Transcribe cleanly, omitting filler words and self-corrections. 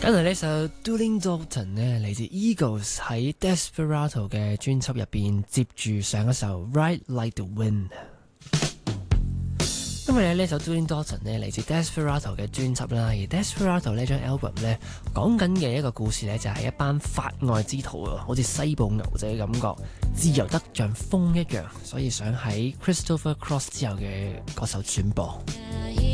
跟住呢首 Dueling Daughters 呢，嚟自 Eagles 喺 Desperado 嘅專輯入邊，接住上一首 Ride Like the Wind。因為呢首 Dueling Daughters 呢嚟自 Desperado 嘅專輯啦，而 Desperado 呢張 album 呢講緊嘅一個故事呢，就係一班法外之徒啊，好似西部牛仔嘅感覺，自由得像風一樣，所以想喺 Christopher Cross 之後嘅嗰首轉播。